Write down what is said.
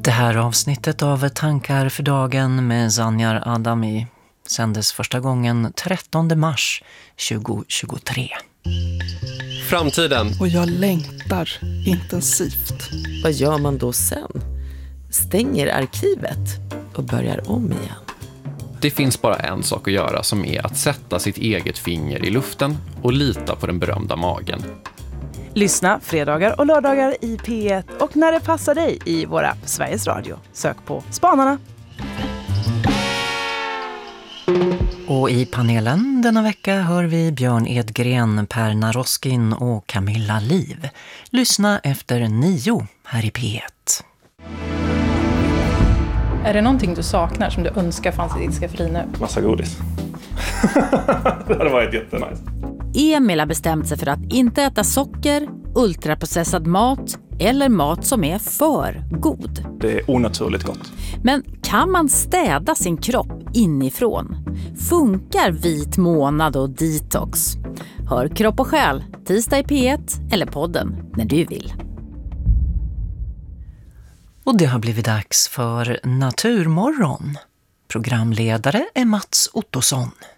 Det här avsnittet av Tankar för dagen med Zanjar Adami sändes första gången 13 mars 2023. Framtiden. Och jag längtar intensivt. Vad gör man då sen? Stänger arkivet och börjar om igen. Det finns bara en sak att göra, som är att sätta sitt eget finger i luften och lita på den berömda magen. Lyssna fredagar och lördagar i P1 och när det passar dig i vår app Sveriges Radio. Sök på Spanarna. Och i panelen denna vecka hör vi Björn Edgren, Per Naroskin och Camilla Liv. Lyssna efter 9 här i P1. Är det någonting du saknar som du önskar fanns i ditt skafferi nu? Massa godis. Det hade varit jättenice. Emil har bestämt sig för att inte äta socker, ultraprocessad mat eller mat som är för god. Det är onaturligt gott. Men kan man städa sin kropp inifrån? Funkar vit månad och detox? Hör Kropp och själ, tisdag i P1 eller podden när du vill. Och det har blivit dags för Naturmorgon. Programledare är Mats Ottosson.